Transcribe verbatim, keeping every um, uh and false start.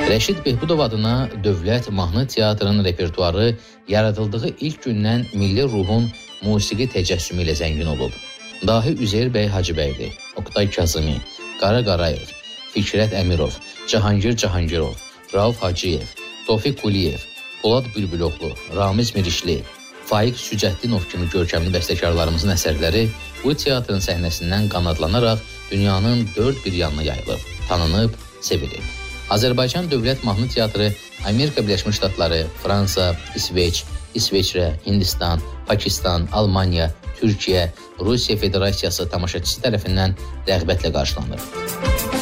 Rəşid Behbudov adına Dövlət Mahnı Teatrının repertuarı yaradıldığı ilk gündən milli ruhun musiqi təcəssümü ilə zəngin olub. Dahi Üzeyir bəy Hacıbəyli, Oqtay Kazımi, Qara Qarayev, Fikrət Əmirov, Cahangir Cahangirov, Rauf Hacıyev, Tofiq Quliyev, Polad Bülbüloğlu, Ramiz Mirişli, Faiq Sücəddinov kimi görkəmli bəstəkarlarımızın əsərləri bu teatrın səhnəsindən qanadlanaraq dünyanın dörd bir yanına yayılıb, tanınıb, sevilib. Azərbaycan Dövlət Mahnı Teatrı Amerika Birləşmiş Ştatları, Fransa, İsveç, İsveçrə, Hindistan, Pakistan, Almaniya, Türkiyə, Rusiya Federasiyası tamaşaçısı tərəfindən rəğbətlə qarşılanır.